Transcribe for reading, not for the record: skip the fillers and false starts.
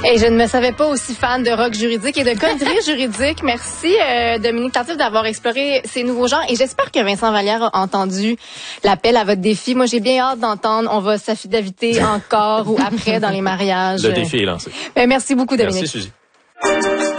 Et je ne me savais pas aussi fan de rock juridique et de conneries juridiques. Merci, Dominique Tartif, d'avoir exploré ces nouveaux genres. Et j'espère que Vincent Vallière a entendu l'appel à votre défi. Moi, j'ai bien hâte d'entendre. On va s'affidaviter encore ou après dans les mariages. Le défi est lancé. Merci beaucoup, Dominique. Merci, Suzy.